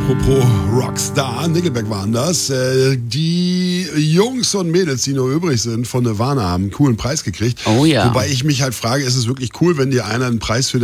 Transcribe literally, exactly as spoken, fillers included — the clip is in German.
Apropos Rockstar, Nickelback waren das. Äh, die Jungs und Mädels, die noch übrig sind von Nirvana, haben einen coolen Preis gekriegt. Oh ja. Wobei ich mich halt frage, ist es wirklich cool, wenn dir einer einen Preis für